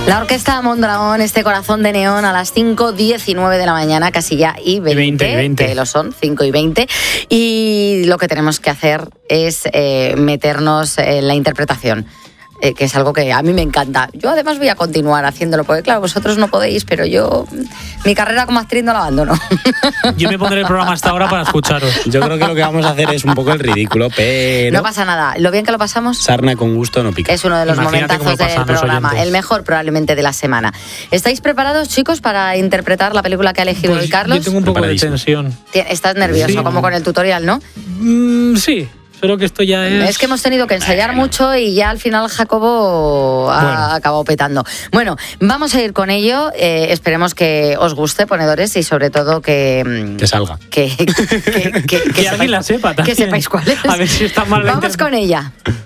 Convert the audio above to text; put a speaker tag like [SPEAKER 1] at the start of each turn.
[SPEAKER 1] La Orquesta Mondragón, este corazón de neón a las 5:19 de la mañana, casi ya y 20, que lo son, 5:20. Y lo que tenemos que hacer es meternos en la interpretación. Que es algo que a mí me encanta. Yo además voy a continuar haciéndolo, porque claro, vosotros no podéis, pero yo mi carrera como actriz no la abandono.
[SPEAKER 2] Yo me pondré el programa hasta ahora para escucharos.
[SPEAKER 3] Yo creo que lo que vamos a hacer es un poco el ridículo, pero...
[SPEAKER 1] No pasa nada. Lo bien que lo pasamos...
[SPEAKER 3] Sarna con gusto no pica.
[SPEAKER 1] Es uno de los momentazos del programa, el mejor probablemente de la semana. ¿Estáis preparados, chicos, para interpretar la película que ha elegido hoy Carlos?
[SPEAKER 2] Yo tengo un poco de tensión.
[SPEAKER 1] Estás nervioso,
[SPEAKER 2] Sí.
[SPEAKER 1] como con el tutorial, ¿no?
[SPEAKER 2] Sí. Creo que esto ya
[SPEAKER 1] Es que hemos tenido que ensayar mucho y ya al final Jacobo ha acabado petando. Bueno, vamos a ir con ello. Esperemos que os guste, ponedores, y sobre todo que
[SPEAKER 3] salga.
[SPEAKER 1] Que
[SPEAKER 2] alguien la sepa también.
[SPEAKER 1] Que sepáis cuál es.
[SPEAKER 2] A ver si está mal.
[SPEAKER 1] Vamos con ella.